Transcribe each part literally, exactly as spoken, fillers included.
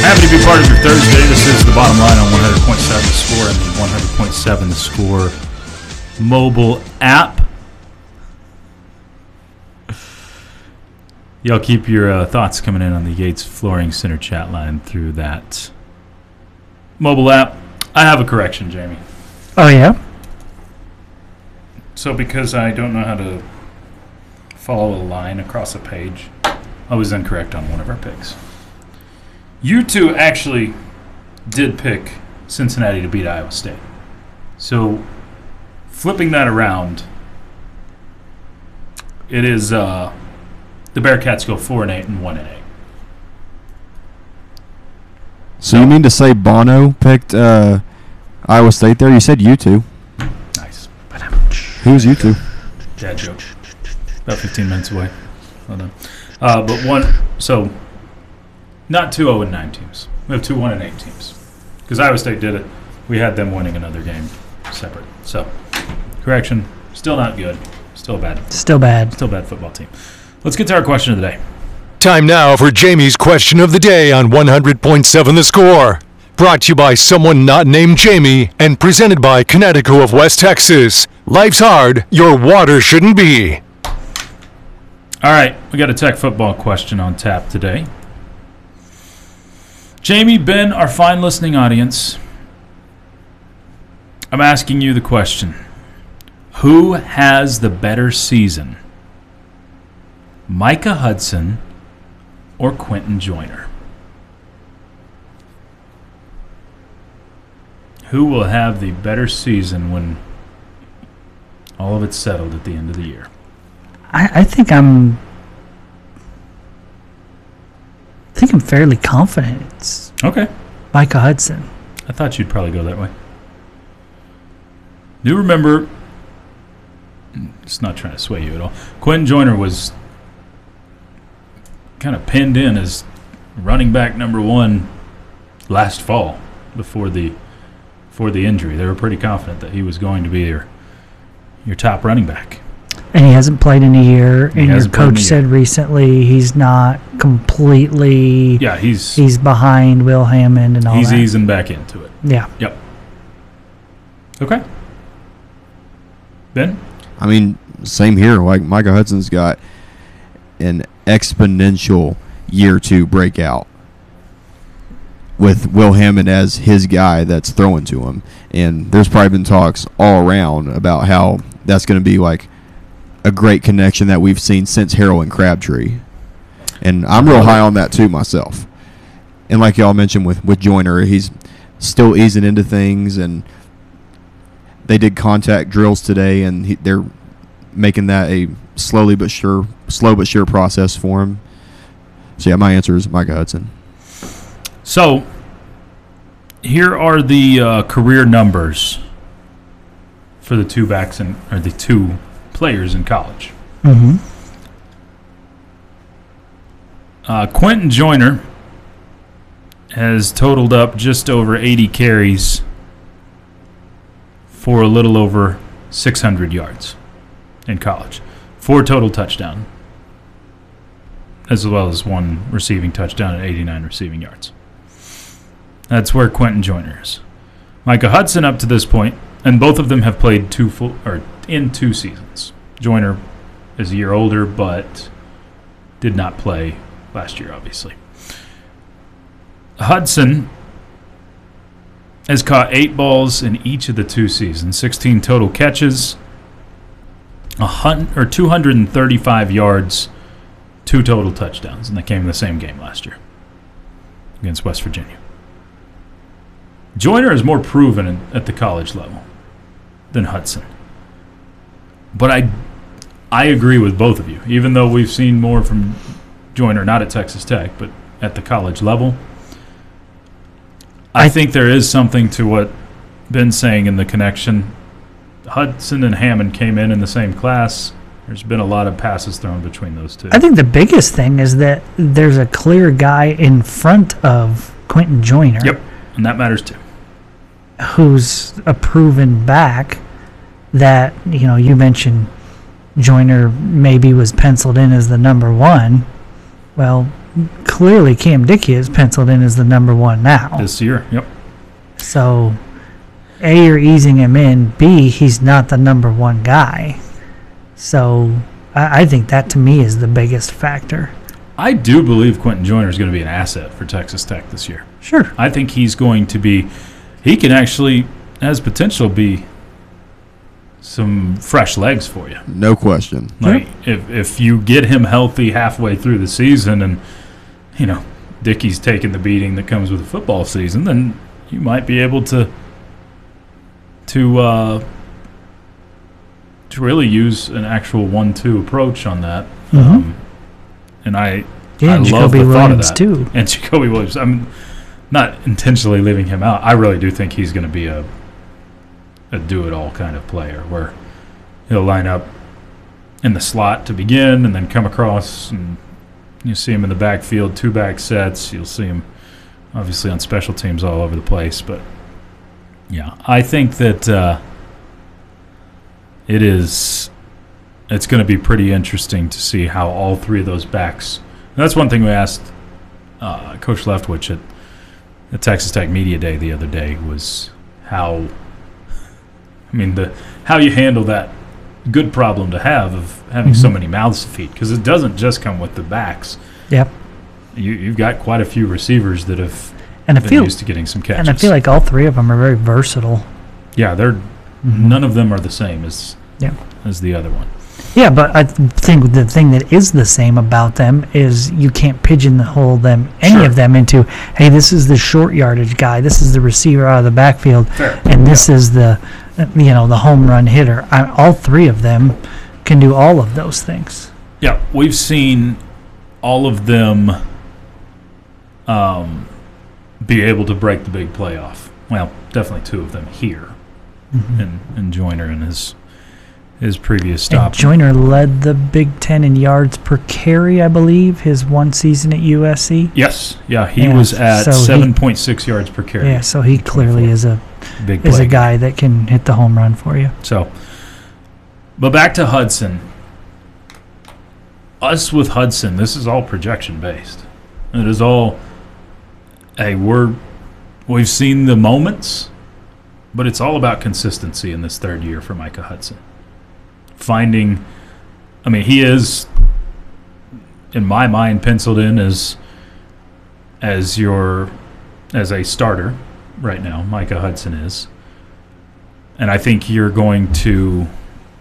Happy to be part of your Thursday. This is The Bottom Line on one hundred point seven The Score and the one hundred point seven The Score mobile app. Y'all keep your uh, thoughts coming in on the Yates Flooring Center chat line through that mobile app. I have a correction, Jamie. Oh, yeah? So because I don't know how to follow a line across a page, I was incorrect on one of our picks. You two actually did pick Cincinnati to beat Iowa State. So flipping that around, it is uh, the Bearcats go four and eight and one and eight. So you mean to say Bono picked uh, Iowa State there? You said you two. Nice. Who's you two? Dad joke. About fifteen minutes away. Well done. Uh, but one, so not two oh and nine teams. We have two one and eight teams. Because Iowa State did it. We had them winning another game separate. So, correction, still not good. Still bad. Still bad. Still bad football team. Let's get to our question of the day. Time now for Jamie's question of the day on one hundred point seven The Score. Brought to you by someone not named Jamie and presented by Connecticut of West Texas. Life's hard, your water shouldn't be. All right, we got a tech football question on tap today. Jamie, Ben, our fine listening audience, I'm asking you the question. Who has the better season? Micah Hudson or Quentin Joyner? Who will have the better season when all of it's settled at the end of the year? I, I think I'm. I think I'm fairly confident it's Okay. Micah Hudson. I thought you'd probably go that way. Do remember, it's not trying to sway you at all, Quentin Joyner was kind of pinned in as running back number one last fall before the before the injury. They were pretty confident that he was going to be your, your top running back. And he hasn't played in a year. He And your hasn't played in coach a said year. recently he's not completely. Yeah, he's He's behind Will Hammond and all he's that. easing back into it. Yeah. Yep. Okay. Ben? I mean, same here. Like Micah Hudson's got an exponential year two breakout with Will Hammond as his guy that's throwing to him. And there's probably been talks all around about how that's going to be like a great connection that we've seen since Harrell and Crabtree. And I'm real high on that too myself. And like y'all mentioned with, with Joyner, he's still easing into things, and they did contact drills today, and he, they're making that a slowly but sure, slow but sure process for him. So yeah, my answer is Micah Hudson. So, here are the uh, career numbers for the two backs and or the two players in college. Mm-hmm. Uh, Quentin Joyner has totaled up just over eighty carries for a little over six hundred yards in college. Four total touchdowns, as well as one receiving touchdown and eighty-nine receiving yards. That's where Quentin Joyner is. Micah Hudson up to this point, and both of them have played two full or in two seasons. Joyner is a year older, but did not play last year, obviously. Hudson has caught eight balls in each of the two seasons, sixteen total catches, a hun- or two hundred thirty-five yards, two total touchdowns, and they came in the same game last year against West Virginia. Joyner is more proven in, at the college level than Hudson. But I I agree with both of you, even though we've seen more from Joyner, not at Texas Tech, but at the college level. I think there is something to what Ben's saying in the connection. Hudson and Hammond came in in the same class. There's been a lot of passes thrown between those two. I think the biggest thing is that there's a clear guy in front of Quentin Joyner. Yep, and that matters too. Who's a proven back that, you know, you mentioned Joyner maybe was penciled in as the number one. Well, clearly Cam Dickey is penciled in as the number one now. This year, yep. So, A, you're easing him in. B, he's not the number one guy. So, I, I think that to me is the biggest factor. I do believe Quentin Joyner is going to be an asset for Texas Tech this year. Sure. I think he's going to be, he can actually, has potential be some fresh legs for you. No question. Like, if, if you get him healthy halfway through the season and, you know, Dickey's taking the beating that comes with a football season, then you might be able to to uh, to really use an actual one two approach on that. Mhm. Um, and I, Yeah, I and love Jacoby the thought of Williams, that. too. And Jacoby Williams. I'm not intentionally leaving him out. I really do think he's going to be a a do-it-all kind of player where he'll line up in the slot to begin and then come across, and you see him in the backfield, two back sets. You'll see him obviously on special teams all over the place. But, yeah, I think that uh, it is – it's going to be pretty interesting to see how all three of those backs – and that's one thing we asked uh, Coach Leftwich at the Texas Tech Media Day the other day was how – I mean, the how you handle that good problem to have of having Mm-hmm. so many mouths to feed, because it doesn't just come with the backs. Yep. You, you've got quite a few receivers that have And I been feel used to getting some catches. and I feel like all three of them are very versatile. yeah, they're Mhm. none of them are the same as Yeah. as the other one. Yeah, but I th- think the thing that is the same about them is you can't pigeonhole them, any Sure. of them, into, hey, this is the short yardage guy, this is the receiver out of the backfield, Fair. and this is the, uh, you know, the home run hitter. I, all three of them can do all of those things. Yeah, we've seen all of them um, be able to break the big playoff. Well, definitely two of them here, and, and Joyner in his his previous stop. And Joyner led the Big Ten in yards per carry, I believe, his one season at U S C. Yes, yeah, he Yeah, was at so he- seven point six yards per carry. Yeah, so he clearly is a Big is play. a guy that can hit the home run for you. So, but back to Hudson. Us with Hudson, this is all projection based. It is all, hey, we're we've seen the moments, but it's all about consistency in this third year for Micah Hudson. Finding, I mean, he is, in my mind, penciled in as as your as a starter right now. Micah Hudson is, and I think you're going to.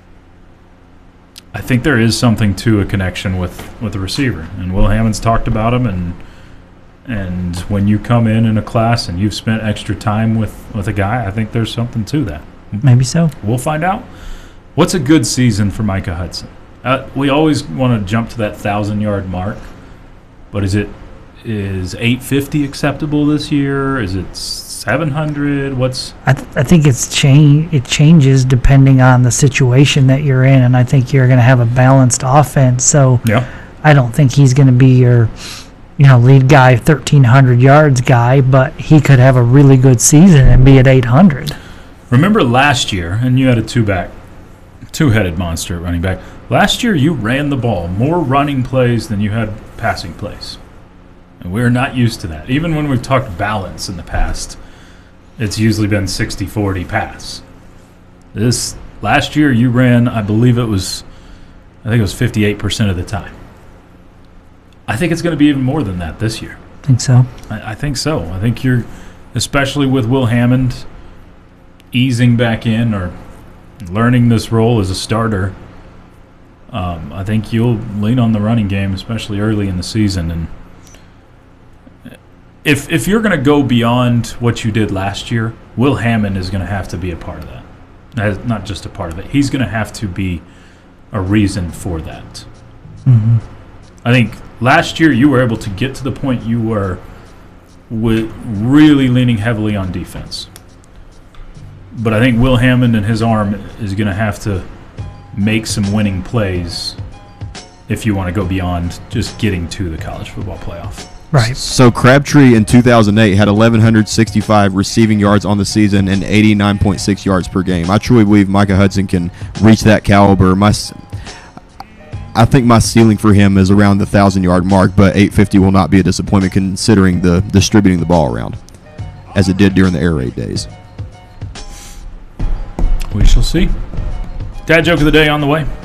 I think there is something to a connection with, with the receiver, and Will Hammond's talked about him. And and when you come in in a class and you've spent extra time with, with a guy, I think there's something to that. Maybe so. We'll find out. What's a good season for Micah Hudson? Uh, we always want to jump to that thousand yard mark, but is it is eight fifty acceptable this year? Is it seven hundred? What's I, th- I think it's change. It changes depending on the situation that you're in, and I think you're going to have a balanced offense. So yeah? I don't think he's going to be your, you know, lead guy, thirteen hundred yards guy, but he could have a really good season and be at eight hundred. Remember last year, and you had a two back, two headed monster at running back. Last year you ran the ball more running plays than you had passing plays, and we're not used to that. Even when we've talked balance in the past, it's usually been sixty forty pass. This last year you ran, I believe it was, I think it was fifty-eight percent of the time. I think it's going to be even more than that this year. I think so. I, I think so. I think you're, especially with Will Hammond easing back in or learning this role as a starter, um, I think you'll lean on the running game, especially early in the season. And if if you're going to go beyond what you did last year, Will Hammond is going to have to be a part of that. As, not just a part of it. He's going to have to be a reason for that. hmm I think last year you were able to get to the point you were with really leaning heavily on defense. But I think Will Hammond and his arm is going to have to make some winning plays if you want to go beyond just getting to the college football playoff. Right. So Crabtree in two thousand eight had eleven sixty-five receiving yards on the season and eighty-nine point six yards per game. I truly believe Micah Hudson can reach that caliber. My, s- I think my ceiling for him is around the thousand-yard mark, but eight fifty will not be a disappointment considering the distributing the ball around, as it did during the air raid days. We shall see. Dad joke of the day on the way.